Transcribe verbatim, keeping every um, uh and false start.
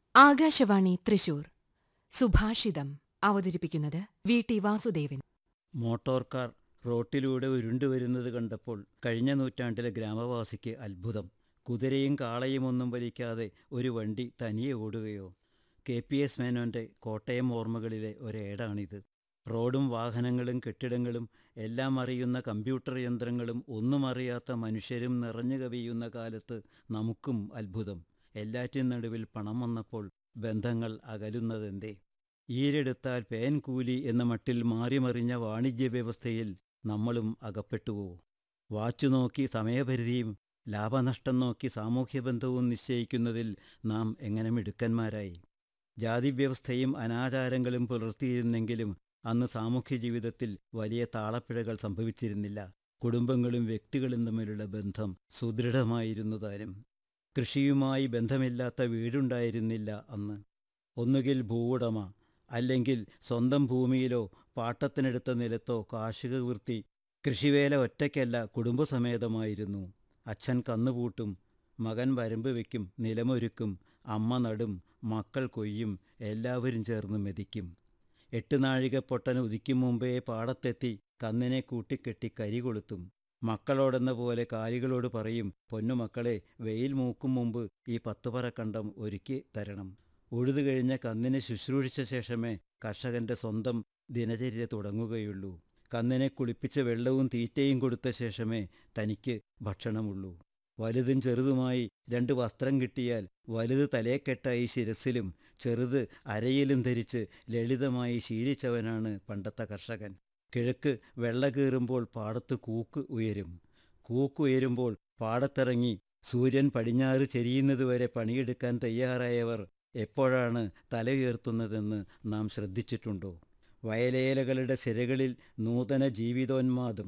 ആകാശവാണി തൃശൂർ സുഭാഷിതം അവതരിപ്പിക്കുന്നത് V T Vasudevan. Motor car റോട്ടിലൂടെ ഉരുണ്ടുവരുന്നത് കണ്ടപ്പോൾ കഴിഞ്ഞ നൂറ്റാണ്ടിലെ ഗ്രാമവാസിക്ക് അത്ഭുതം. കുതിരയും കാളയും ഒന്നും വലിക്കാതെ ഒരു വണ്ടി തനിയെ ഓടുകയോ? K P S മേനോൻ്റെ Kottayam ഓർമ്മകളിലെ ഒരേടാണിത്. റോഡും വാഹനങ്ങളും കെട്ടിടങ്ങളും എല്ലാം അറിയുന്ന കമ്പ്യൂട്ടർ യന്ത്രങ്ങളും ഒന്നും അറിയാത്ത മനുഷ്യരും നിറഞ്ഞു കവിയുന്ന കാലത്ത് നമുക്കും അത്ഭുതം. എല്ലാറ്റിനും നടുവിൽ പണം വന്നപ്പോൾ ബന്ധങ്ങൾ അകലുന്നതെന്തേ? ഈരെടുത്താൽ പേൻ കൂലി എന്ന മട്ടിൽ മാറിമറിഞ്ഞ വാണിജ്യ വ്യവസ്ഥയിൽ നമ്മളും അകപ്പെട്ടുവോ? വാച്ചു നോക്കി സമയപരിധിയും ലാഭനഷ്ടം നോക്കി സാമൂഹ്യബന്ധവും നിശ്ചയിക്കുന്നതിൽ നാം എങ്ങനെ മിടുക്കന്മാരായി? ജാതിവ്യവസ്ഥയും അനാചാരങ്ങളും പുലർത്തിയിരുന്നെങ്കിലും അന്ന് സാമൂഹ്യ ജീവിതത്തിൽ വലിയ താളപ്പിഴകൾ സംഭവിച്ചിരുന്നില്ല. കുടുംബങ്ങളും വ്യക്തികളും തമ്മിലുള്ള ബന്ധം സുദൃഢമായിരുന്നു താനും. കൃഷിയുമായി ബന്ധമില്ലാത്ത വീടുണ്ടായിരുന്നില്ല അന്ന്. ഒന്നുകിൽ ഭൂവുടമ, അല്ലെങ്കിൽ സ്വന്തം ഭൂമിയിലോ പാട്ടത്തിനെടുത്ത നിലത്തോ കാർഷിക വൃത്തി. കൃഷിവേല ഒറ്റയ്ക്കല്ല, കുടുംബസമേതമായിരുന്നു. അച്ഛൻ കന്നുപൂട്ടും, മകൻ വരമ്പ് വയ്ക്കും, നിലമൊരുക്കും, അമ്മ നടും, മക്കൾ കൊയ്യും, എല്ലാവരും ചേർന്ന് മെതിക്കും. എട്ട് നാഴിക പൊട്ടൻ ഉദിക്കും മുമ്പേ പാടത്തെത്തി കന്നിനെ കൂട്ടിക്കെട്ടി കരി കൊളുത്തും. മക്കളോടെന്ന പോലെ കാലികളോട് പറയും, പൊന്നുമക്കളെ, വെയിൽ മൂക്കും മുമ്പ് ഈ പത്തുപറക്കണ്ടം ഒരുക്കി തരണം. ഉഴുതു കഴിഞ്ഞ കന്നിനെ ശുശ്രൂഷിച്ച ശേഷമേ കർഷകൻ്റെ സ്വന്തം ദിനചര്യ തുടങ്ങുകയുള്ളൂ. കന്നിനെ കുളിപ്പിച്ച് വെള്ളവും തീറ്റയും കൊടുത്ത ശേഷമേ തനിക്ക് ഭക്ഷണമുള്ളൂ. വലുതും ചെറുതുമായി രണ്ട് വസ്ത്രം കിട്ടിയാൽ വലുത് തലേക്കെട്ടായി ശിരസിലും ചെറുത് അരയിലും ധരിച്ച് ലളിതമായി ശീലിച്ചവനാണ് പണ്ടത്തെ കർഷകൻ. കിഴക്ക് വെള്ള കീറുമ്പോൾ പാടത്ത് കൂക്ക് ഉയരും. കൂക്കുയരുമ്പോൾ പാടത്തിറങ്ങി സൂര്യൻ പടിഞ്ഞാറ് ചെരിയുന്നതുവരെ പണിയെടുക്കാൻ തയ്യാറായവർ എപ്പോഴാണ് തല ഉയർത്തുന്നതെന്ന് നാം ശ്രദ്ധിച്ചിട്ടുണ്ടോ? വയലേലകളുടെ സിരകളിൽ നൂതന ജീവിതോന്മാദം.